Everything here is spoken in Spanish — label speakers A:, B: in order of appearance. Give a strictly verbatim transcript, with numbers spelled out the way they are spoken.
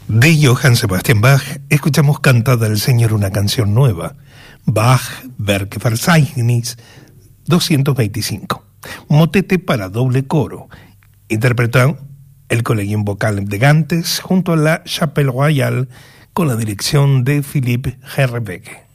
A: De Johann Sebastian Bach escuchamos cantada el Señor una canción nueva, Bach Werkverzeichnis doscientos veinticinco, motete para doble coro, interpretado el Collegium Vocal de Gantes junto a la Chapelle Royale con la dirección de Philippe Herrebecke.